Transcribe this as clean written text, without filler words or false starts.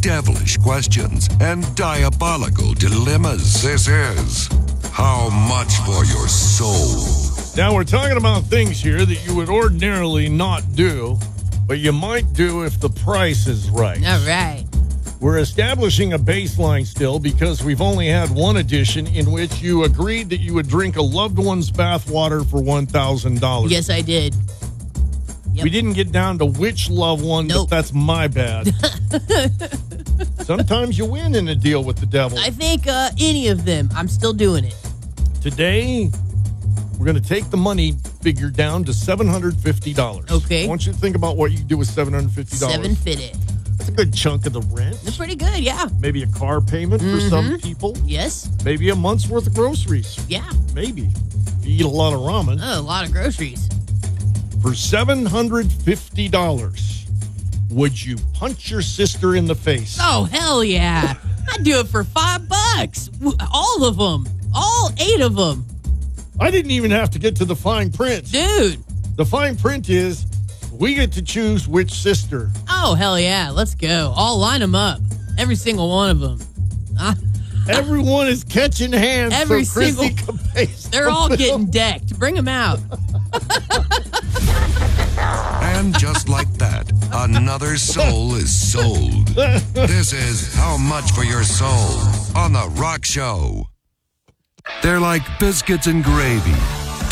devilish questions and diabolical dilemmas. This is How Much for Your Soul. Now, we're talking about things here that you would ordinarily not do, but you might do if the price is right. All right. We're establishing a baseline still because we've only had one edition in which you agreed that you would drink a loved one's bathwater for $1,000. Yes, I did. Yep. We didn't get down to which loved one, Nope. but that's my bad. Sometimes you win in a deal with the devil. I think any of them. I'm still doing it. Today, we're going to take the money figure down to $750. Okay. I want you to think about what you can do with $750. $750. That's a good chunk of the rent. That's pretty good, yeah. Maybe a car payment for some people. Yes. Maybe a month's worth of groceries. Yeah. Maybe. If you eat a lot of ramen. Oh, a lot of groceries. For $750, would you punch your sister in the face? Oh, hell yeah. I'd do it for $5. All of them. All 8 of them. I didn't even have to get to the fine print. Dude. The fine print is we get to choose which sister. Oh, hell yeah. Let's go. I'll line them up. Every single one of them. Everyone is catching hands Every for Chrissy single- Capes. They're all getting decked. Bring them out. And just like that, another soul is sold. This is How Much for Your Soul on The Rock Show. They're like biscuits and gravy.